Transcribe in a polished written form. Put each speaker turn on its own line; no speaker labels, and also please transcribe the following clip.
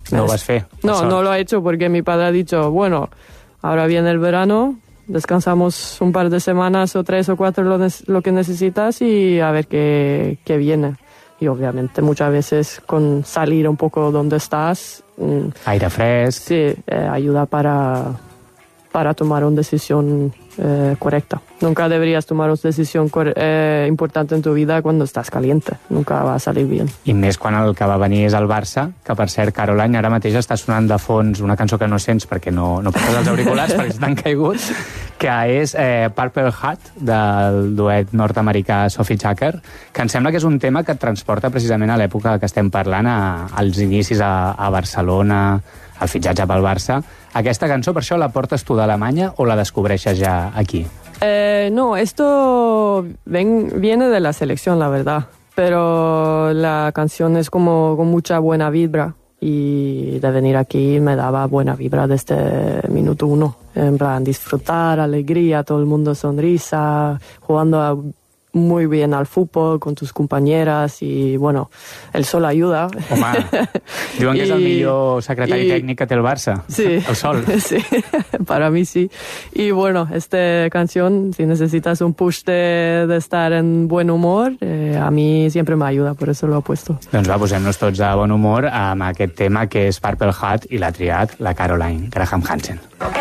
No ho vas fer.
No lo he hecho porque mi padre ha dicho, bueno, ahora viene el verano, descansamos un par de semanas o 3 o 4 lo que necesitas y a ver qué viene. Y obviamente muchas veces con salir un poco donde estás...
aire fresc.
Sí, ayuda para tomar una decisión correcta. Nunca deberías tomar una decisión importante en tu vida cuando estàs caliente. Nunca va a salir bien.
I més quan el que va venir és el Barça, que per cert, Caroline, ara mateix està sonant de fons una cançó que no sents perquè no portes els auriculars perquè estan caiguts, que és Purple Hat, del duet nord-americà Sophie Tucker, que em sembla que és un tema que et transporta precisament a l'època que estem parlant, als inicis a Barcelona, al fitxatge pel Barça. Aquesta cançó, per això, la portes tu d'Alemanya o la descobreixes ja aquí?
No, esto viene de la selección, la verdad. Pero la canción es como con mucha buena vibra. Y de venir aquí me daba buena vibra desde minuto 1. En plan, disfrutar, alegría, todo el mundo sonrisa, jugando muy bien al fútbol con tus compañeras y, bueno, el sol ayuda.
Home, diuen que és el millor secretari tècnic que té el Barça.
Sí.
El sol.
Sí, para mí sí. Y bueno, esta canción, si necesitas un push de estar en buen humor, a mí siempre me ayuda, por eso lo he puesto.
Doncs va, posem-nos tots de bon humor amb aquest tema que és Purple Hat i l'ha triat la Caroline Graham Hansen.